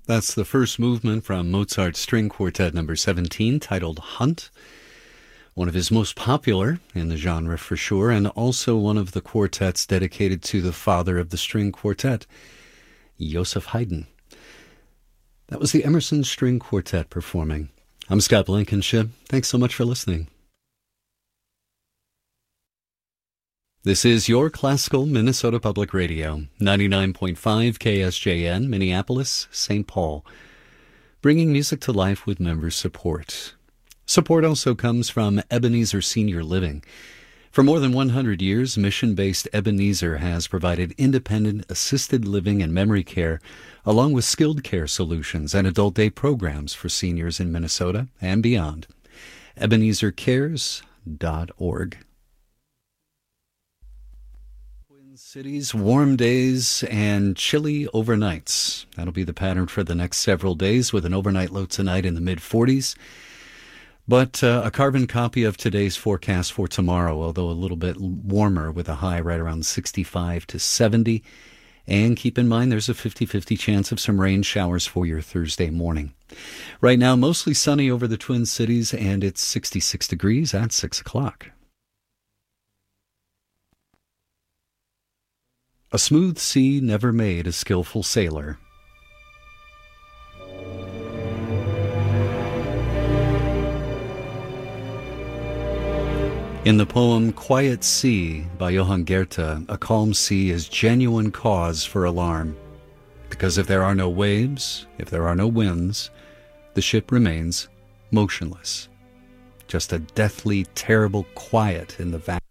That's the first movement from Mozart's String Quartet number 17, titled Hunt. One of his most popular in the genre for sure, and also one of the quartets dedicated to the father of the string quartet, Joseph Haydn. That was the Emerson String Quartet performing. I'm Scott Blankenship. Thanks so much for listening. This is your classical Minnesota Public Radio, 99.5 KSJN, Minneapolis, St. Paul, bringing music to life with member support. Support also comes from Ebenezer Senior Living. For more than 100 years, mission-based Ebenezer has provided independent assisted living and memory care, along with skilled care solutions and adult day programs for seniors in Minnesota and beyond. EbenezerCares.org. Cities, warm days, and chilly overnights. That'll be the pattern for the next several days, with an overnight low tonight in the mid-40s. But a carbon copy of today's forecast for tomorrow, although a little bit warmer with a high right around 65 to 70. And keep in mind there's a 50-50 chance of some rain showers for your Thursday morning. Right now, mostly sunny over the Twin Cities, and it's 66 degrees at 6 o'clock. A smooth sea never made a skillful sailor. In the poem Quiet Sea by Johann Goethe, a calm sea is genuine cause for alarm. Because if there are no waves, if there are no winds, the ship remains motionless. Just a deathly, terrible quiet in the vacuum.